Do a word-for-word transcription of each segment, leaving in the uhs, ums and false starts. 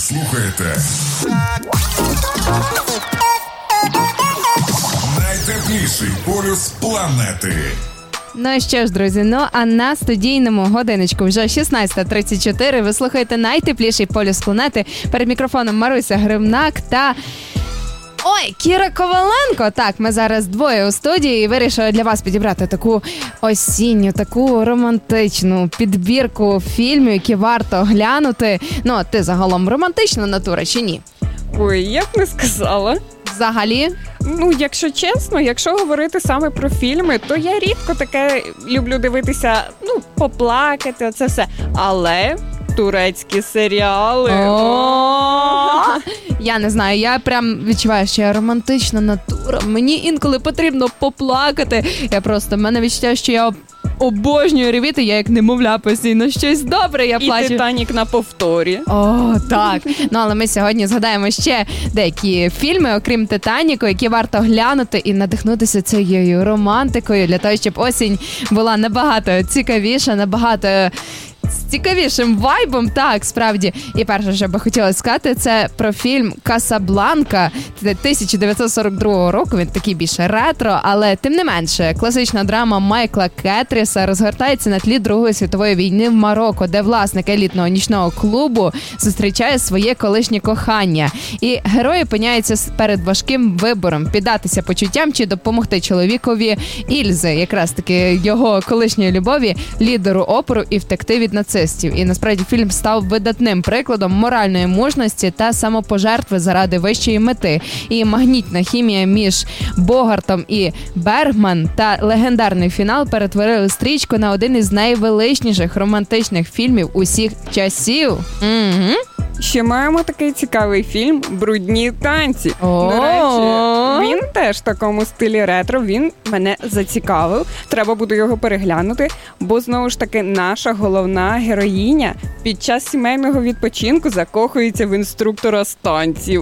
слухаєте найтепліший полюс планети. Ну що ж, друзі, ну а на студійному годиночку вже шістнадцята тридцять чотири. Ви слухаєте найтепліший полюс планети. Перед мікрофоном Маруся Гривнак та... Ой, Кіра Коваленко. Так, ми зараз двоє у студії і вирішили для вас підібрати таку осінню, таку романтичну підбірку фільмів, які варто глянути. Ну, ти загалом романтична натура чи ні? Ой, я б не сказала. Взагалі? Ну, якщо чесно, якщо говорити саме про фільми, то я рідко таке люблю дивитися, ну, поплакати, оце все. Але турецькі серіали... Я не знаю, я прям відчуваю, що я романтична натура. Мені інколи потрібно поплакати. Я просто, в мене відчуття, що я обожнюю ревіти, я як немовля постійно. Щось добре, я плачу. І «Титанік» на повторі. О, так. Ну, але ми сьогодні згадаємо ще деякі фільми, окрім «Титаніку», які варто глянути і надихнутися цією романтикою, для того, щоб осінь була набагато цікавіша, набагато... з цікавішим вайбом, так, справді. І перше, що би хотіла сказати, це про фільм «Касабланка» тисяча дев'ятсот сорок другого року. Він такий більше ретро, але тим не менше, класична драма Майкла Кетріса розгортається на тлі Другої світової війни в Марокко, де власник елітного нічного клубу зустрічає своє колишнє кохання. І герої опиняються перед важким вибором – піддатися почуттям чи допомогти чоловікові Ільзи, якраз таки його колишньої любові, лідеру опору, і втекти від нацистів. І насправді фільм став видатним прикладом моральної мужності та самопожертви заради вищої мети. І магнітна хімія між Богартом і Бергман та легендарний фінал перетворили стрічку на один із найвеличніших романтичних фільмів усіх часів. Угу. Ще маємо такий цікавий фільм «Брудні танці». О-о-о. До речі, він теж в такому стилі ретро, він мене зацікавив. Треба буде його переглянути, бо, знову ж таки, наша головна героїня під час сімейного відпочинку закохується в інструктора з танців.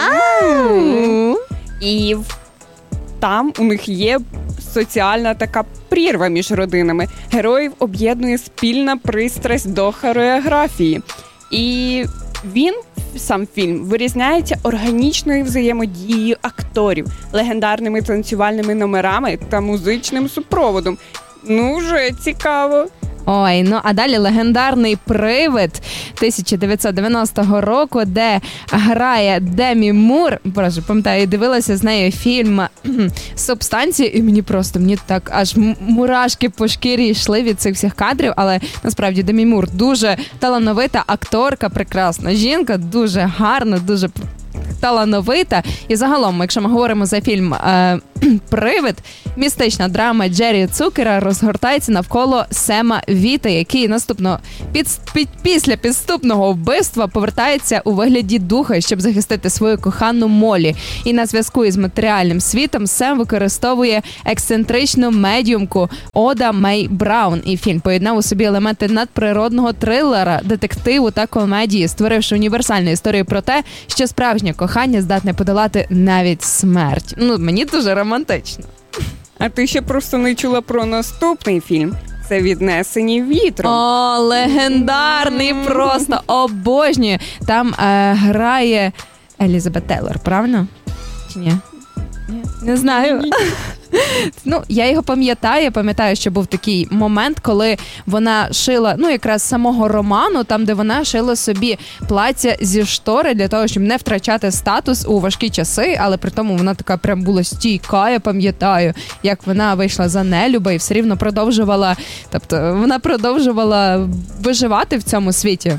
А-у-у. І там у них є соціальна така прірва між родинами. Героїв об'єднує спільна пристрасть до хореографії. І він, сам фільм, вирізняється органічною взаємодією акторів, легендарними танцювальними номерами та музичним супроводом. Ну, вже цікаво. Ой, ну а далі легендарний «Привид» тисяча дев'ятсот дев'яностого року, де грає Демі Мур. Боже, пам'ятаю, я дивилася з нею фільм «Субстанція», і мені просто, мені так аж мурашки по шкірі йшли від цих всіх кадрів, але насправді Демі Мур дуже талановита акторка, прекрасна жінка, дуже гарна, дуже талановита. І загалом, якщо ми говоримо за фільм е, «Привид», містична драма Джері Цукера розгортається навколо Сема Віта, який наступно під, під, після підступного вбивства повертається у вигляді духа, щоб захистити свою кохану Молі. І на зв'язку із матеріальним світом Сем використовує ексцентричну медіумку Ода Мей Браун. І фільм поєднав у собі елементи надприродного трилера, детективу та комедії, створивши універсальну історію про те, що справжнє кохання здатне подолати навіть смерть. Ну, мені дуже романтично. А ти ще просто не чула про наступний фільм. Це «Віднесені вітром». О, легендарний, просто обожнюю. Там е, грає Елізабет Тейлор, правильно? Чи ні? Ні? Не знаю. Ну, я його пам'ятаю, я пам'ятаю, що був такий момент, коли вона шила, ну, якраз самого роману, там, де вона шила собі плаття зі штори для того, щоб не втрачати статус у важкі часи, але при тому вона така прям була стійка, я пам'ятаю, як вона вийшла за нелюба і все рівно продовжувала, тобто вона продовжувала виживати в цьому світі.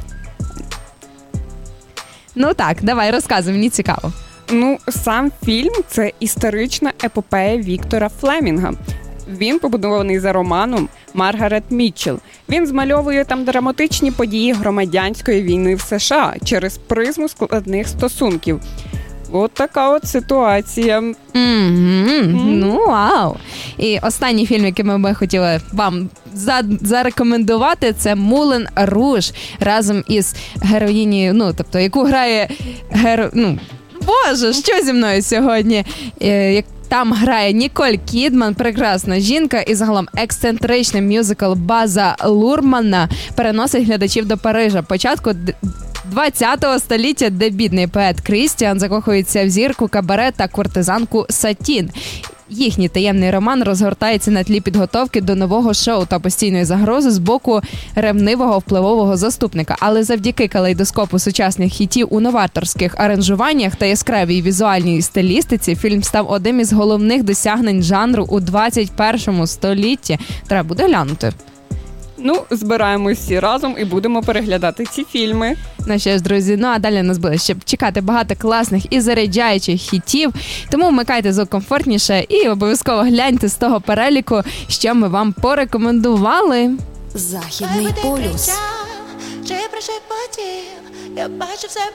Ну так, давай, розказуй, мені цікаво. Ну, сам фільм – це історична епопея Віктора Флемінга. Він побудований за романом Маргарет Мітчелл. Він змальовує там драматичні події громадянської війни в США через призму складних стосунків. От така от ситуація. Mm-hmm. Mm. Ну, вау. І останній фільм, який ми би хотіли вам за- зарекомендувати, це «Мулен Руж» разом із героїнею, ну, тобто, яку грає геро... ну, Боже, що зі мною сьогодні? Е, Там грає Ніколь Кідман, прекрасна жінка, і загалом ексцентричний мюзикл База Лурмана переносить глядачів до Парижа початку двадцятого століття, де бідний поет Крістіан закохується в зірку кабаре та куртизанку Сатін. Їхній таємний роман розгортається на тлі підготовки до нового шоу та постійної загрози з боку ревнивого впливового заступника. Але завдяки калейдоскопу сучасних хітів у новаторських аранжуваннях та яскравій візуальній стилістиці фільм став одним із головних досягнень жанру у двадцять першому столітті. Треба буде глянути. Ну, збираємось всі разом і будемо переглядати ці фільми. Ну що ж, друзі, ну а далі нас буде ще чекати багато класних і заряджаючих хітів. Тому вмикайте звук комфортніше і обов'язково гляньте з того переліку, що ми вам порекомендували. Західний полюс. Чи пришепотів, я бачу все